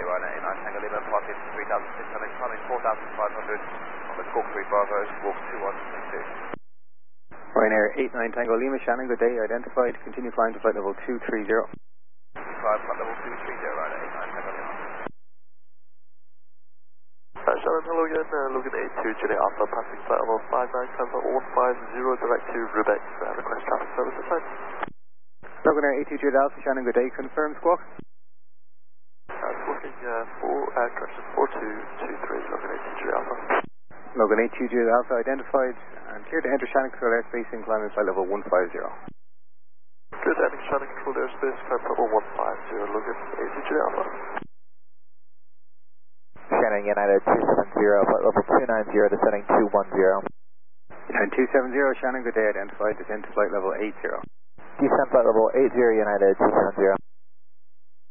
Ryanair 89 Tango Lima, departing 3,600, climbing 4,500 on the Cork 3 Bravo, walk 2162. Ryanair 89 Tango Lima, Shannon, good day, identified, continue climb to flight level 230. Climb flight level 230, Ryanair 89 Tango Lima. Shannon, hello again, Logan 82 Juliet Alpha, passing flight level 597.150, direct to Rubex, request traffic service assigned. Logan Air 82 Juliet Alpha, Shannon, good day, confirm squawk. Squawking 4223, Logan 82 Juliet Alpha. Logan 82 Juliet Alpha, identified, and clear to enter Shannon Control airspace in climbing flight level 150. Clear to enter Shannon Control airspace, climb level 150, Logan 82 Juliet Alpha. Shannon United 270, flight level 290, descending 210. United 270, Shannon, good day, identified, descend to flight level 80. Descend flight level 80, United 270.